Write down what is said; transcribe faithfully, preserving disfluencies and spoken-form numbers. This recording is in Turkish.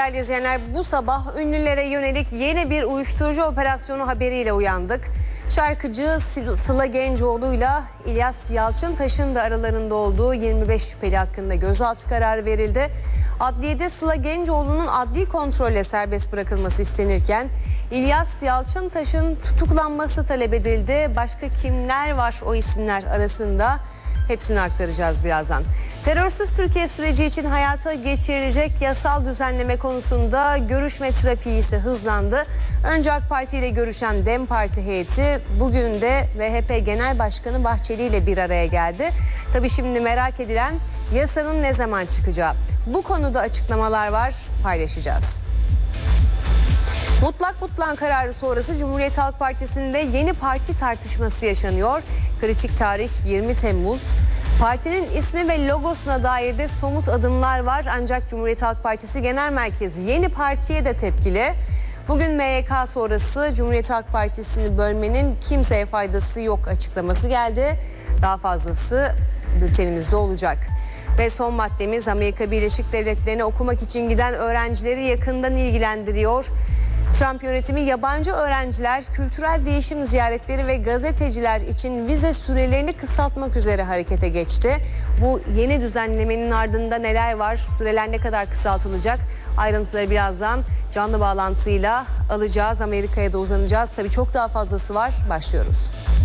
değerli izleyenler, bu sabah ünlülere yönelik yeni bir uyuşturucu operasyonu haberiyle uyandık. Şarkıcı Sıla Gencoğlu'yla İlyas Yalçıntaş'ın da aralarında olduğu yirmi beş şüpheli hakkında gözaltı kararı verildi. Adliyede Sıla Gencoğlu'nun adli kontrolle serbest bırakılması istenirken İlyas Yalçıntaş'ın tutuklanması talep edildi. Başka kimler var o isimler arasında? Hepsini aktaracağız birazdan. Terörsüz Türkiye süreci için hayata geçirilecek yasal düzenleme konusunda görüşme trafiği ise hızlandı. Önce AK Parti ile görüşen DEM Parti heyeti bugün de M H P Genel Başkanı Bahçeli ile bir araya geldi. Tabii şimdi merak edilen yasanın ne zaman çıkacağı. Bu konuda açıklamalar var, paylaşacağız. Mutlak Mutlan kararı sonrası Cumhuriyet Halk Partisi'nde yeni parti tartışması yaşanıyor. Kritik tarih yirmi Temmuz. Partinin ismi ve logosuna dair de somut adımlar var. Ancak Cumhuriyet Halk Partisi Genel Merkezi yeni partiye de tepkili. Bugün M Y K sonrası Cumhuriyet Halk Partisi'ni bölmenin kimseye faydası yok açıklaması geldi. Daha fazlası bültenimizde olacak. Ve son maddemiz, Amerika Birleşik Devletleri'ne okumak için giden öğrencileri yakından ilgilendiriyor. Trump yönetimi yabancı öğrenciler, kültürel değişim ziyaretleri ve gazeteciler için vize sürelerini kısaltmak üzere harekete geçti. Bu yeni düzenlemenin ardında neler var? Süreler ne kadar kısaltılacak? Ayrıntıları birazdan canlı bağlantıyla alacağız. Amerika'ya da uzanacağız. Tabii çok daha fazlası var. Başlıyoruz.